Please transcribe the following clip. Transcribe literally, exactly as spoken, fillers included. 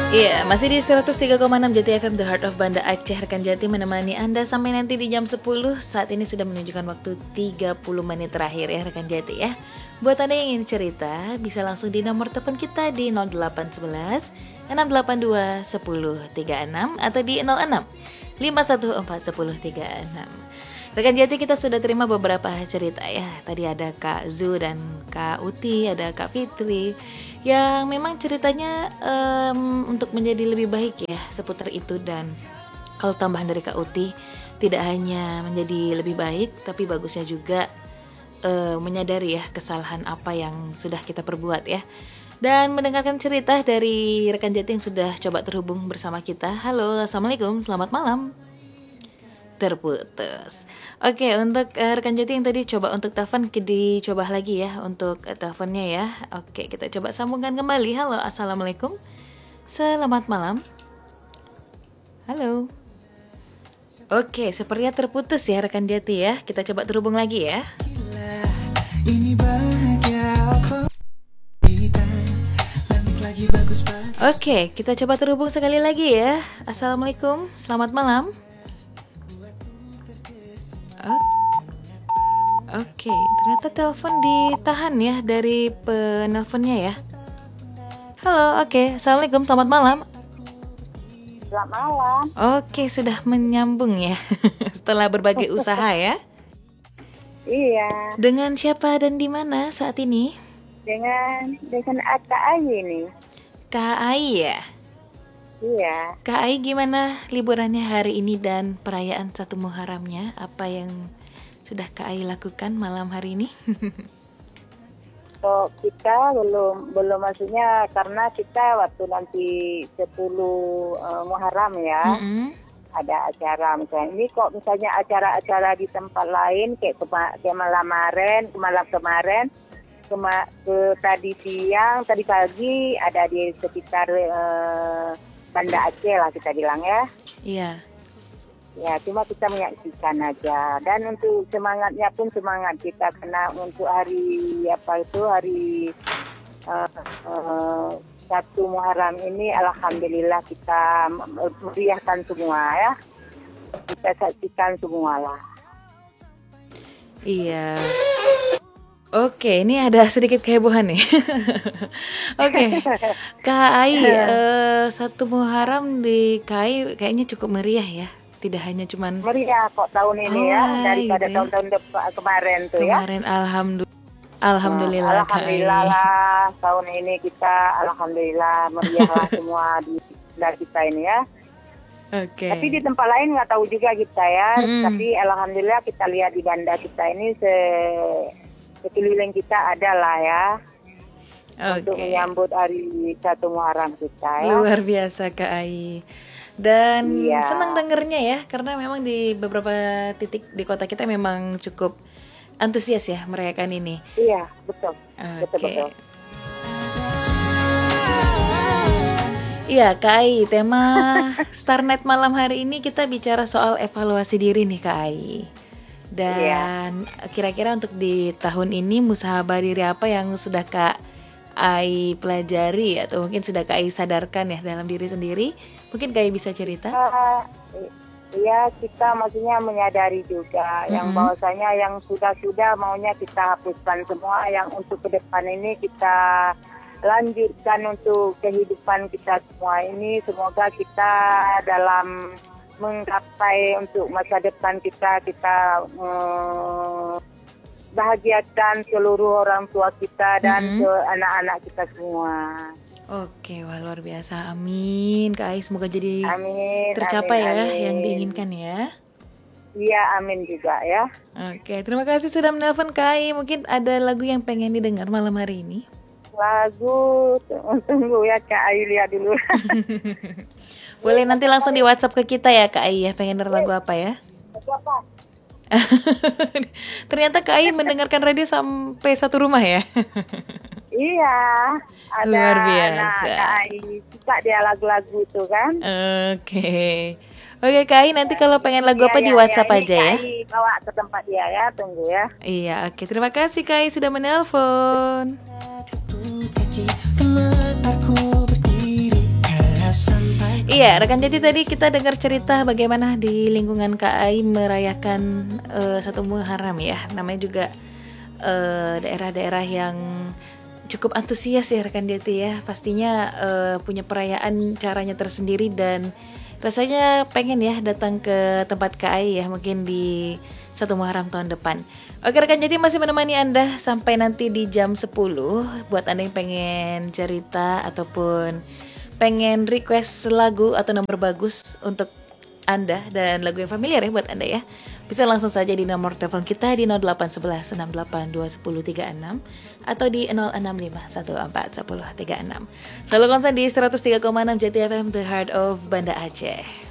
Iya, masih di seratus tiga koma enam Jati F M, The Heart of Banda Aceh. Rekan Jati menemani Anda sampai nanti di jam sepuluh. Saat ini sudah menunjukkan waktu tiga puluh menit terakhir ya rekan Jati ya. Buat Anda yang ingin cerita, bisa langsung di nomor telepon kita di nol delapan satu satu enam delapan dua satu nol tiga enam atau di nol enam lima satu empat satu nol tiga enam. Rekan Jati, kita sudah terima beberapa cerita ya. Tadi ada Kak Zu dan Kak Uti, ada Kak Fitri yang memang ceritanya um, untuk menjadi lebih baik ya seputar itu. Dan kalau tambahan dari Kak Uti, tidak hanya menjadi lebih baik, tapi bagusnya juga uh, menyadari ya kesalahan apa yang sudah kita perbuat ya. Dan mendengarkan cerita dari rekan Jati yang sudah coba terhubung bersama kita. Halo, assalamualaikum, selamat malam. Terputus. Oke, untuk uh, rekan Jati yang tadi coba untuk telepon, dicoba lagi ya untuk uh, teleponnya ya. Oke, kita coba sambungkan kembali. Halo, assalamualaikum, selamat malam. Halo. Oke, sepertinya terputus ya rekan Jati ya. Kita coba terhubung lagi ya. Oke, kita coba terhubung sekali lagi ya. Assalamualaikum, selamat malam. Oke, okay, ternyata telepon ditahan ya dari penelponnya ya. Halo, oke, okay. Assalamualaikum, selamat malam. Selamat malam. Oke, okay, sudah menyambung ya setelah berbagai usaha ya. Iya. Dengan siapa dan di mana saat ini? Dengan dengan Kak Ai nih. Kak Ai ya? Iya. Kak Ai, gimana liburannya hari ini dan perayaan satu Muharramnya? Apa yang sudah Kak Ai lakukan malam hari ini? So, kita belum belum maksudnya karena kita waktu nanti sepuluh uh, Muharram ya. Mm-hmm. Ada acara misalnya. Ini kok misalnya acara-acara di tempat lain kayak kema- kayak malam kemarin, malam kemarin, kema- ke tadi siang, tadi pagi ada di sekitar uh, Banda Aceh lah kita bilang ya. Iya. Ya, cuma kita menyaksikan aja. Dan untuk semangatnya pun semangat kita kena untuk hari apa itu hari uh, uh, satu Muharram ini, alhamdulillah kita meriahkan semua ya. Kita saksikan semua lah. Iya. Oke, ini ada sedikit kehebohan nih. Oke, Kak Ai, uh, satu Muharram di Kak Ai kayaknya cukup meriah ya. Tidak hanya cuman meriah kok tahun ini oh, ya daripada gitu tahun-tahun depan kemarin tuh kemarin, ya. Kemarin alhamdulillah. Alhamdulillah, nah, alhamdulillah lah tahun ini kita alhamdulillah meriah lah semua di dari kita ini ya. Oke. Okay. Tapi di tempat lain nggak tahu juga kita ya. Mm-hmm. Tapi alhamdulillah kita lihat di Banda kita ini se sekeliling kita ada lah ya. Okay. Untuk menyambut hari satu Muharram kita ya. Luar biasa Kak Ai. Dan iya. Senang dengernya ya, karena memang di beberapa titik di kota kita memang cukup antusias ya merayakan ini. Iya, betul. Okay. Betul betul. Iya, Kak Ai, tema Starnet malam hari ini kita bicara soal evaluasi diri nih Kak Ai. Dan iya. Kira-kira untuk di tahun ini musahabah diri apa yang sudah Kak Ai pelajari atau mungkin sudah Kak Ai sadarkan ya dalam diri sendiri? Mungkin Kak Ai bisa cerita? Uh, iya, kita maksudnya menyadari juga mm-hmm. yang bahwasanya yang sudah-sudah maunya kita hapuskan semua, yang untuk ke depan ini kita lanjutkan untuk kehidupan kita semua ini. Semoga kita dalam menggapai untuk masa depan kita, kita um, bahagiakan seluruh orang tua kita dan mm-hmm. ke anak-anak kita semua. Oke, wah luar biasa. Amin. Kak Ai semoga jadi amin, tercapai amin, ya amin. yang diinginkan ya. Iya, amin juga ya. Oke, terima kasih sudah menelpon Kak Ai. Mungkin ada lagu yang pengen didengar malam hari ini? Lagu, tunggu ya Kak Ai lihat dulu. Boleh nanti langsung di WhatsApp ke kita ya Kak Ai ya. Pengen denger lagu apa ya? Lagu apa? Ternyata Kak Ai mendengarkan radio sampai satu rumah ya. Iya, ada luar biasa. Kak Ai suka dia lagu-lagu itu kan. Oke, oke Kak Ai nanti kalau pengen lagu ya, apa ya, di WhatsApp ya, aja ya. Kak Ai bawa ke tempat dia ya, tunggu ya. Iya, oke terima kasih Kak Ai sudah menelpon. Iya, rekan Jati, tadi kita dengar cerita bagaimana di lingkungan K A I merayakan uh, satu Muharram ya. Namanya juga uh, daerah-daerah yang cukup antusias ya rekan Jati ya. Pastinya uh, punya perayaan caranya tersendiri dan rasanya pengen ya datang ke tempat K A I ya, mungkin di satu Muharram tahun depan. Oke rekan Jati, masih menemani Anda sampai nanti di jam sepuluh. Buat Anda yang pengen cerita ataupun pengen request lagu atau nomor bagus untuk Anda dan lagu yang familiar ya buat Anda ya, bisa langsung saja di nomor telepon kita di nol delapan satu satu enam delapan dua satu nol tiga enam atau di nol enam lima satu empat satu nol tiga enam. Selalu konsen di seratus tiga koma enam Jati F M, The Heart of Banda Aceh.